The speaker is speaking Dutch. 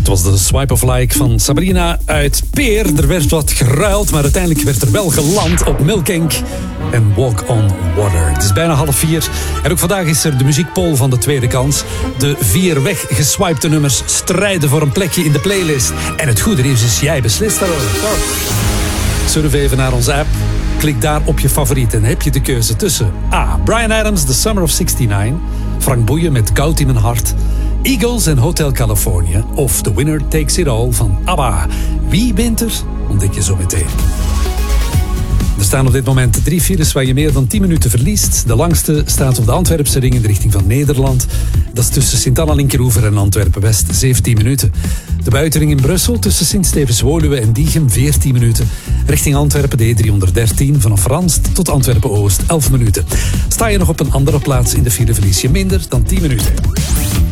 Het was de Swipe of Like van Sabrina uit Peer. Er werd wat geruild, maar uiteindelijk werd er wel geland op Milking en Walk on Water. Het is bijna 3:30 en ook vandaag is er de muziekpoll van de tweede kans. De 4 weggeswipte nummers strijden voor een plekje in de playlist. En het goede nieuws is, jij beslist daarover. Surf even naar onze app. Klik daar op je favoriet en heb je de keuze tussen A. Bryan Adams, The Summer of '69. Frank Boeien met Koud in mijn hart. Eagles en Hotel California. Of The Winner Takes It All van ABBA. Wie wint er? Ontdek je zo meteen. Er staan op dit moment 3 files waar je meer dan 10 minuten verliest. De langste staat op de Antwerpse ring in de richting van Nederland. Dat is tussen Sint-Anna-Linkeroever en Antwerpen-West, 17 minuten. De buitenring in Brussel tussen Sint-Stevens-Woluwe en Diegem, 14 minuten. Richting Antwerpen de E313 vanaf Ranst tot Antwerpen-Oost, 11 minuten. Sta je nog op een andere plaats in de file, verlies je minder dan 10 minuten.